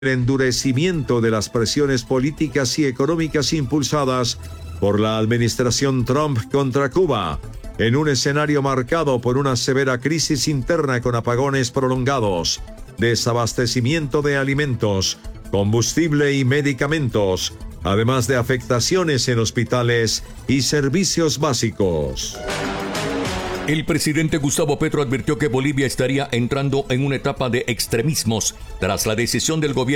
el endurecimiento de las presiones políticas y económicas impulsadas por la administración Trump contra Cuba, en un escenario marcado por una severa crisis interna con apagones prolongados, desabastecimiento de alimentos, combustible y medicamentos, además de afectaciones en hospitales y servicios básicos. El presidente Gustavo Petro advirtió que Bolivia estaría entrando en una etapa de extremismos tras la decisión del gobierno